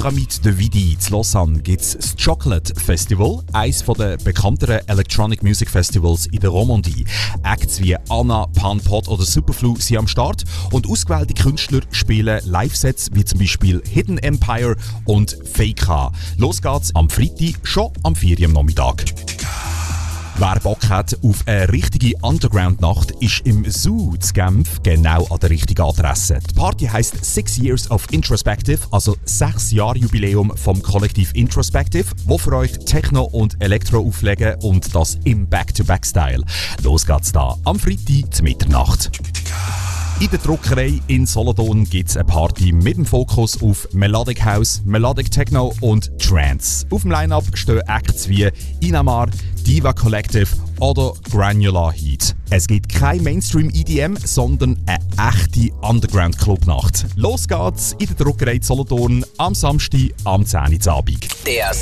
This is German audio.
Pyramide de Vidi in Lausanne gibt es das Chocolate Festival, eines der bekannteren Electronic Music Festivals in der Romandie. Acts wie Anna, Panpot oder Superflu sind am Start und ausgewählte Künstler spielen Live-Sets wie zum Beispiel Hidden Empire und Fake. Los geht's am Freitag, schon am 4 Uhr am Nachmittag. Wer Bock hat auf eine richtige Underground-Nacht, ist im Zoo zu Genf genau an der richtigen Adresse. Die Party heisst 6 Years of Introspective, also 6 Jahre Jubiläum vom Kollektiv Introspective, wo für euch Techno und Elektro auflegen und das im Back-to-Back-Style. Los geht's da am Freitag zur Mitternacht. In der Druckerei in Solothurn gibt es eine Party mit dem Fokus auf Melodic House, Melodic Techno und Trance. Auf dem Line-Up stehen Acts wie Inamar, Diva Collective oder Granular Heat. Es gibt kein Mainstream-EDM, sondern eine echte Underground-Clubnacht. Los geht's in der Druckerei in Solothurn am Samstag am 10 Uhr Abend.